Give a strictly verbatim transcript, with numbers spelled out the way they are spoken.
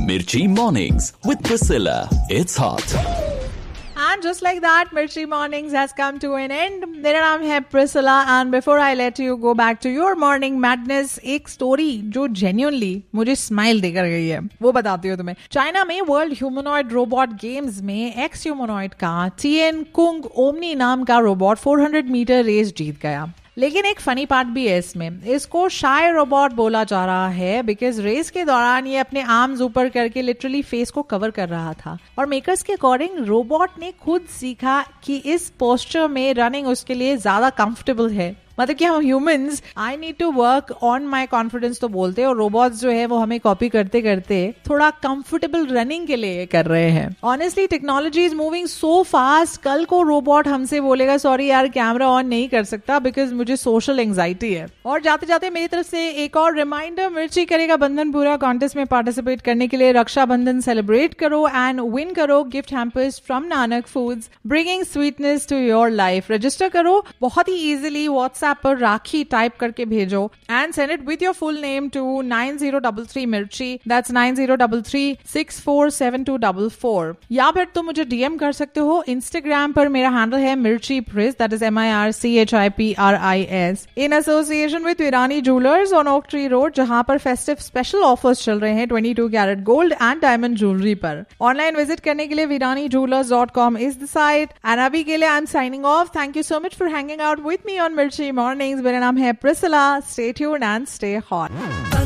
Mirchi Mornings with Priscilla. It's hot. And just like that, Mirchi Mornings has come to an end. मेरा नाम है Priscilla and before I let you go back to your morning madness, एक story जो genuinely मुझे smile देकर गई है वो बताती हूँ तुम्हें. चाइना में World Humanoid Robot Games में एक्स ह्यूमनॉइड का टिएन कुंग ओमनी नाम का robot four hundred metre race जीत गया. लेकिन एक फनी पार्ट भी है इसमें. इसको शाय रोबोट बोला जा रहा है बिकॉज रेस के दौरान ये अपने आर्म्स ऊपर करके लिटरली फेस को कवर कर रहा था. और मेकर्स के अकॉर्डिंग रोबोट ने खुद सीखा कि इस पोस्चर में रनिंग उसके लिए ज्यादा कंफर्टेबल है. मतलब कि हम humans I need to work on my confidence तो बोलते हैं और रोबोट्स जो है वो हमें कॉपी करते करते थोड़ा कंफर्टेबल रनिंग के लिए कर रहे हैं. Honestly technology is moving so fast. कल को रोबोट हमसे बोलेगा सॉरी यार कैमरा ऑन नहीं कर सकता बिकॉज मुझे सोशल एंजाइटी है. और जाते जाते मेरी तरफ से एक और रिमाइंडर, मिर्ची करेगा बंधन पूरा कॉन्टेस्ट में पार्टिसिपेट करने के लिए रक्षाबंधन सेलिब्रेट करो एंड विन करो gift hampers from Nanak foods bringing sweetness to your life. Register करो बहुत ही इजीली. व्हाट्सएप पर राखी टाइप करके भेजो and send it with your full name to nine zero three three मिर्ची. That's nine zero three three six four seven to four four. या फिर तुम मुझे डीएम कर सकते हो इंस्टाग्राम पर. मेरा हैंडल है मिर्ची प्रिस, that is M I R C H I P R I S, in association with Virani jewellers on oak tree road, जहां पर फेस्टिव स्पेशल ऑफर्स चल रहे हैं twenty two carat gold and diamond jewellery पर. Online visit करने के लिए वीरानी jewellers dot com is the site. And अभी के लिए I am signing off. Thank you so much for hanging out with me on मिर्ची मॉर्निंग्स. मेरा नाम है Priscilla. Stay tuned and stay hot.